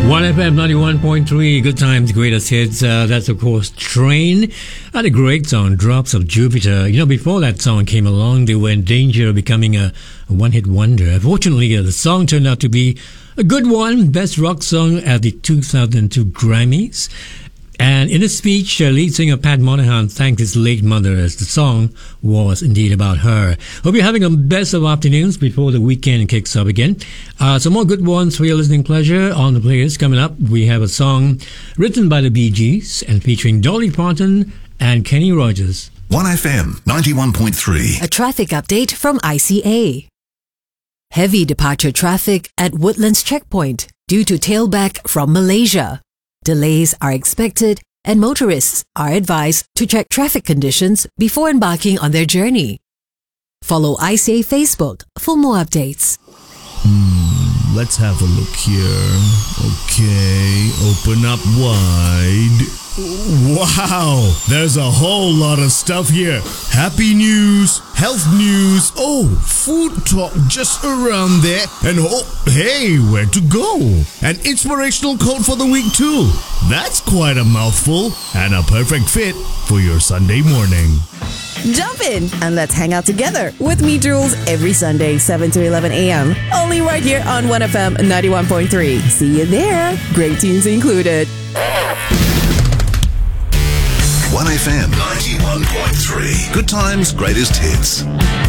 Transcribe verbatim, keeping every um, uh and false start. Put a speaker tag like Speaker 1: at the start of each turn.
Speaker 1: one F M ninety-one point three, good times, greatest hits. Uh, that's, of course, Train. Had a great song, Drops of Jupiter. You know, before that song came along, they were in danger of becoming a, a one-hit wonder. Fortunately, uh, the song turned out to be a good one. Best rock song at the two thousand two Grammys. And in a speech, uh, lead singer Pat Monahan thanked his late mother as the song was indeed about her. Hope you're having a best of afternoons before the weekend kicks up again. Uh, some more good ones for your listening pleasure. On the playlist coming up, we have a song written by the Bee Gees and featuring Dolly Parton and Kenny Rogers.
Speaker 2: one F M ninety-one point three.
Speaker 3: A traffic update from I C A. Heavy departure traffic at Woodlands Checkpoint due to tailback from Malaysia. Delays are expected and motorists are advised to check traffic conditions before embarking on their journey. Follow I C A Facebook for more updates.
Speaker 4: Hmm, let's have a look here. Okay, open up wide. Wow, there's a whole lot of stuff here. Happy news, health news, oh, food talk just around there, and oh, hey, where to go? An inspirational quote for the week too. That's quite a mouthful and a perfect fit for your Sunday morning.
Speaker 5: Jump in and let's hang out together with me, Jules, every Sunday, seven to eleven a.m. Only right here on one F M ninety-one point three. See you there. Great tunes included.
Speaker 2: one F M ninety-one point three. Good times, greatest hits.